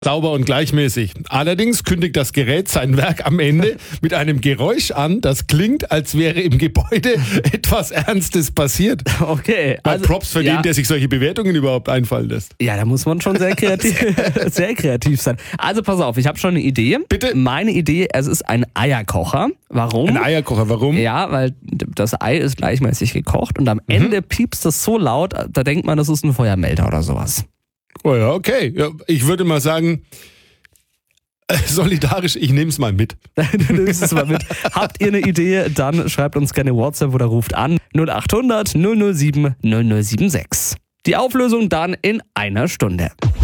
Sauber und gleichmäßig. Allerdings kündigt das Gerät sein Werk am Ende mit einem Geräusch an, das klingt, als wäre im Gebäude etwas Ernstes passiert. Okay. Also, Props für den, der sich solche Bewertungen überhaupt einfallen lässt. Ja, da muss man schon sehr kreativ sein. Also pass auf, ich habe schon eine Idee. Bitte? Meine Idee, es ist ein Eierkocher. Warum? Ein Eierkocher, warum? Ja, weil das Ei ist gleichmäßig gekocht und am Ende piepst es so laut, da denkt man, das ist ein Feuermelder oder sowas. Oh ja, okay. Ja, ich würde mal sagen, solidarisch, ich nehme es mal mit. Du nimmst es mal mit. Habt ihr eine Idee, dann schreibt uns gerne WhatsApp oder ruft an 0800 007 0076. Die Auflösung dann in einer Stunde.